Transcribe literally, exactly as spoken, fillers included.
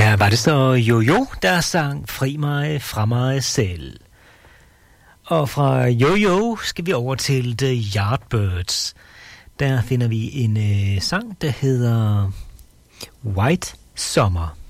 Ja, var det så Jojo, der sang Fri mig fra mig selv. Og fra Jojo skal vi over til The Yardbirds. Der finder vi en øh, sang, der hedder White Summer.